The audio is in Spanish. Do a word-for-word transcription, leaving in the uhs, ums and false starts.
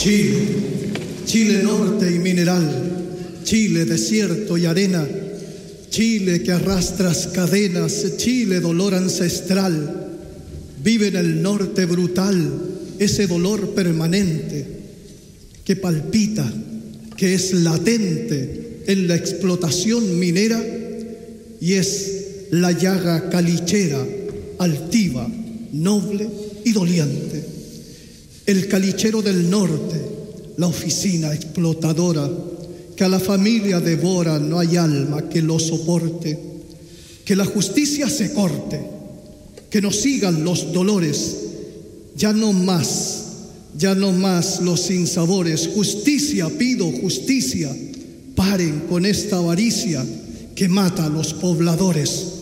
Chile, Chile norte y mineral, Chile desierto y arena, Chile que arrastras cadenas, Chile dolor ancestral. Vive en el norte brutal ese dolor permanente que palpita, que es latente en la explotación minera y es la llaga calichera, altiva, noble y doliente. El calichero del norte, la oficina explotadora, que a la familia devora, no hay alma que lo soporte. Que la justicia se corte, que no sigan los dolores, ya no más, ya no más los sinsabores. Justicia, pido justicia, paren con esta avaricia que mata a los pobladores.